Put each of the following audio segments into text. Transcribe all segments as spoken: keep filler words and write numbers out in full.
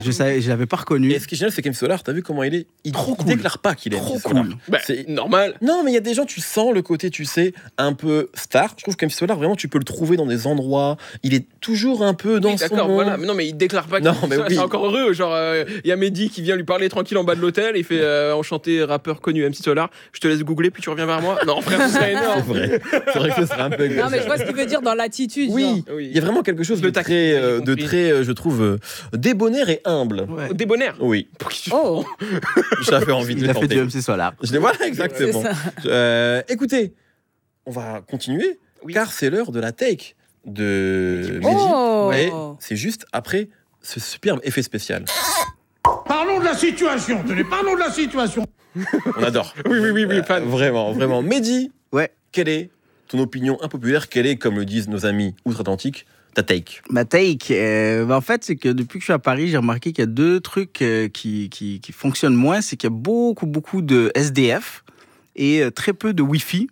Je savais, je l'avais pas reconnu. Et ce qui est génial, c'est qu'M C Solar, t'as vu comment il est. Il, Trop il cool. déclare pas qu'il est Trop M C Solar. cool. Bah, C'est normal. Non, mais il y a des gens, tu sens le côté, tu sais, un peu star. Je trouve qu'M C Solar, vraiment, tu peux le trouver dans des endroits. Il est toujours un peu dans Oui, son d'accord, monde. voilà. Mais non, mais il déclare pas. Non, qu'il- mais ça, oui. C'est encore heureux. Genre, il y a Mehdi qui vient lui parler tranquille en bas de l'hôtel. Il fait euh, enchanté rappeur connu M C Solar. Je te laisse googler, puis tu reviens vers moi. Non, frère, ce serait C'est énorme. vrai. C'est vrai que ce serait un peu. Non, mais je vois ce qu'il veut dire dans l'attitude. Oui, Oui. il y a vraiment quelque chose Le de tact, très, euh, j'ai de compris. très, euh, je trouve, euh, débonnaire et humble. Ouais. Débonnaire. Oui, Oh, j'avais envie de Il le a fait tenter. du M C Solar. Je les vois c'est exactement. ça. Euh, écoutez, on va continuer, Oui. car c'est l'heure de la take de Mehdi. Oh. Et c'est juste après ce superbe effet spécial. Parlons de la situation, tenez, parlons de la situation. On adore. Oui, oui, oui, oui, Euh, fan. vraiment, vraiment. Mehdi, Ouais. quelle est ton opinion impopulaire? Quelle est, comme le disent nos amis outre-Atlantique, ta take? Ma take, euh, bah, en fait, c'est que depuis que je suis à Paris, j'ai remarqué qu'il y a deux trucs euh, qui, qui, qui fonctionnent moins. C'est qu'il y a beaucoup, beaucoup de S D F et euh, très peu de Wi-Fi.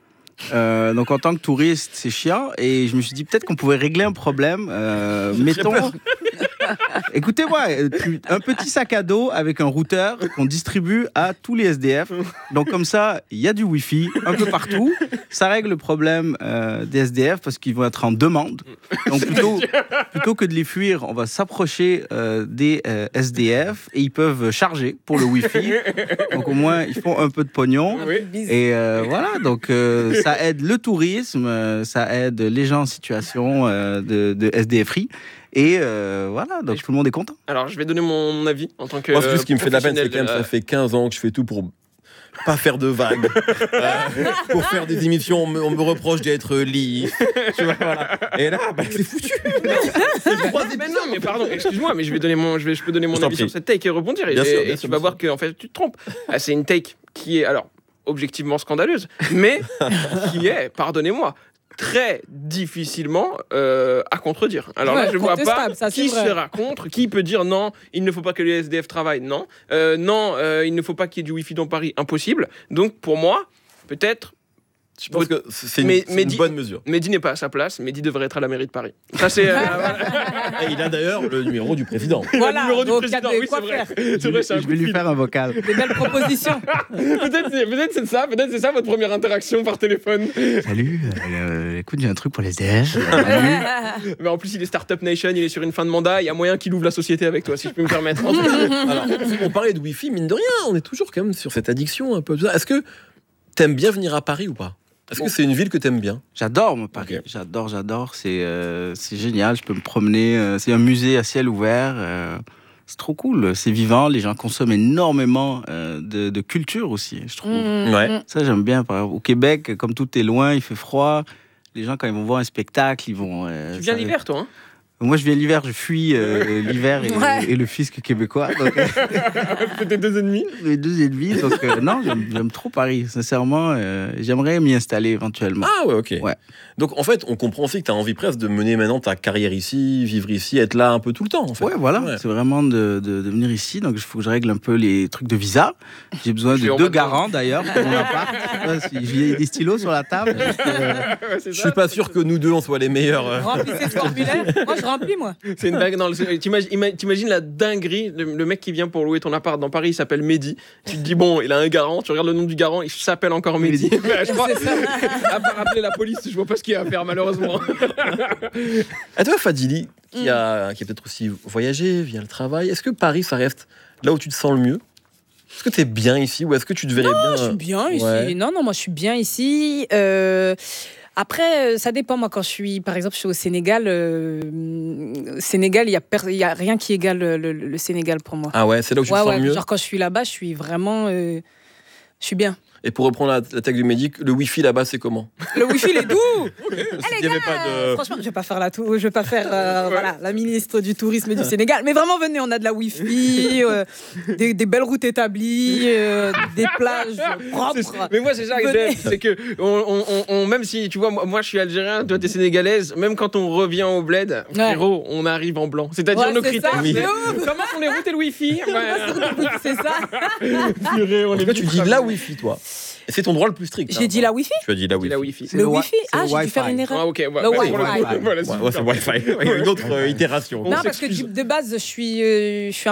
Euh, donc, en tant que touriste, c'est chiant. Et je me suis dit, peut-être qu'on pouvait régler un problème. Euh, mettons. Écoutez-moi, euh, tu- un petit sac à dos avec un routeur qu'on distribue à tous les S D F. Donc, comme ça, il y a du Wi-Fi un peu partout. Ça règle le problème euh, des S D F parce qu'ils vont être en demande. Donc, plutôt, plutôt que de les fuir, on va s'approcher euh, des euh, S D F et ils peuvent charger pour le Wi-Fi. Donc, au moins, ils font un peu de pognon. Oui. Et euh, voilà, donc euh, ça aide le tourisme, euh, ça aide les gens en situation euh, de, de S D F I. Et euh, voilà, donc tout le monde est content. Alors, je vais donner mon, mon avis en tant que. Moi, c'est juste ce qui me fait de la peine, c'est professionnel quand même, de ça fait quinze ans que je fais tout pour pas faire de vagues. Euh, pour faire des émissions, on me, on me reproche d'être lisse. Tu vois, voilà. Et là, bah, c'est foutu. C'est le droit des Mais non, mais pardon, excuse-moi, mais je vais donner mon, je vais, je peux donner mon Je t'en avis prie. sur cette take et rebondir. Et, Bien sûr, et bien tu sûr, vas bien voir que en fait tu te trompes. Ah, c'est une take qui est alors objectivement scandaleuse, mais qui est, pardonnez-moi, très difficilement euh, à contredire. Alors là, Ouais, je vois pas contestable, ça, c'est qui vrai. sera contre, qui peut dire non, il ne faut pas que les S D F travaillent, non, Euh, non, euh, il ne faut pas qu'il y ait du Wi-Fi dans Paris, impossible. Donc pour moi, peut-être. Je pense que c'est une, Mais- c'est mais une dis- bonne mesure. Mehdi n'est pas à sa place, Mehdi devrait être à la mairie de Paris. Ça, c'est. euh, voilà. Et il a d'ailleurs le numéro du président. Voilà, le numéro du donc il y a président, de oui, quoi c'est vrai. faire. C'est vrai, c'est un Je vais lui faire un vocal. Des belles propositions. Peut-être c'est, peut-être c'est ça, peut-être c'est ça votre première interaction par téléphone. Salut, euh, écoute, j'ai un truc pour les S D F. Mais en plus, il est Startup Nation, il est sur une fin de mandat, il y a moyen qu'il ouvre la société avec toi, si je peux me permettre. Alors, on parlait de Wi-Fi, mine de rien, on est toujours quand même sur cette addiction un peu. Est-ce que t'aimes bien venir à Paris ou pas? Est-ce que c'est une ville que t'aimes bien? J'adore, moi, Paris. Ok. J'adore, j'adore. C'est euh, c'est génial. Je peux me promener. euh, c'est un musée à ciel ouvert. euh, c'est trop cool. C'est vivant. Les gens consomment énormément euh, de, de culture aussi, je trouve. Mmh, Ouais. mmh. Ça, j'aime bien. Par exemple, au Québec, comme tout est loin, il fait froid. Les gens, quand ils vont voir un spectacle, ils vont. euh, Tu viens ça- l'hiver, toi, hein? Moi, je viens l'hiver. Je fuis euh, l'hiver et, Ouais. et le fisc québécois. Donc, euh, Peut-être deux ennemis. les deux ennemis. Donc, euh, non, j'aime, j'aime trop Paris. Sincèrement, euh, j'aimerais m'y installer éventuellement. Ah ouais, ok. Ouais. Donc en fait, on comprend aussi que t'as envie presque de mener maintenant ta carrière ici, vivre ici, être là un peu tout le temps, en fait. Ouais, voilà, Ouais. c'est vraiment de, de, de venir ici. Donc, il faut que je règle un peu les trucs de visa. J'ai besoin Je vais de en deux mettre garants, d'ailleurs, pour mon appart. Je sais pas si j'ai des stylos sur la table. Juste, euh, Ouais, c'est Je ça. suis pas sûr que nous deux, on soit les meilleurs. euh. Remplissez ce formulaire. Moi, je remplis, moi. C'est une bague dans le. T'imagines, ima- t'imagines la dinguerie, le, le mec qui vient pour louer ton appart dans Paris, il s'appelle Mehdi. Tu te dis, bon, il a un garant, tu regardes le nom du garant, il s'appelle encore Mehdi. Ouais, je crois, C'est ça. à part appeler la police, je vois pas ce qu'il y a à faire, malheureusement. Et toi, Fadili, qui Mm. a, qui a peut-être aussi voyagé via le travail, est-ce que Paris, ça reste là où tu te sens le mieux? Est-ce que t'es bien ici ou est-ce que tu te verrais bien? Je suis bien ici. Ouais. Non, non, moi, je suis bien ici. Euh, Après, euh, ça dépend. Moi, quand je suis, par exemple, je suis au Sénégal, euh, Sénégal, il n'y a, per- il y a rien qui égale le, le- le Sénégal pour moi. Ah ouais, c'est là où tu ouais, te sens ouais. le mieux. Genre, quand je suis là-bas, je suis vraiment. euh, Je suis bien. Et pour reprendre la, la tag du médic, le wifi là-bas, c'est comment? Le wifi, il est doux. Il y avait pas Euh, de... Franchement, je vais pas faire la tou- je vais pas faire euh, voilà, la ministre du tourisme du Sénégal, mais vraiment venez, on a de la wifi, euh, des, des belles routes établies, euh, des plages propres. Mais moi, c'est ça que Venez. j'aime. C'est que, on, on- on- on- même si, tu vois, moi, moi, je suis algérien, toi, t'es sénégalaise, même quand on revient au bled, frérot, on arrive en blanc. C'est-à-dire Ouais, nos c'est critères. ça, c'est- c'est ouf. Comment sont les routes et le wifi? Ouais. C'est ça. Purée, on En est fait, tu vite dis ravis. la wifi, toi. C'est ton droit le plus strict. J'ai hein. dit la Wi-Fi. Tu as dit la Dis la Wi-Fi. Wi-Fi. C'est Le le wi- Wi-Fi. c'est Ah, le j'ai dû faire une Wi-Fi. erreur. Ah, ok, ouais, Le ouais, Wi-Fi. pour le coup, Wi-Fi. voilà, Ouais, ouais, c'est super. Wi-Fi. Ouais, une autre euh, itération. On Non, parce que s'excuse. du- de base, je suis, euh, je suis